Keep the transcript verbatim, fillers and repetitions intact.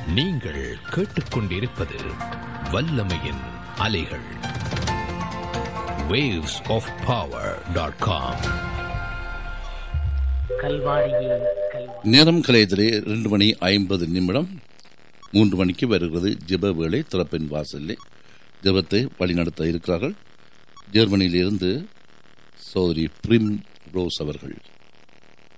நீங்கள் கேட்டுக்கொண்டிருப்பது வல்லமையின் அலைகள். waves of power dot com. நேரம் கலையத்திலே இரண்டு மணி ஐம்பது நிமிடம். மூன்று மணிக்கு வருகிறது ஜெப வேளை. திறப்பின் வாசலிலே ஜெபத்தை வழிநடத்த இருக்கிறார்கள் ஜெர்மனியிலிருந்து சோதரி பிரிம் ரோஸ் அவர்கள்.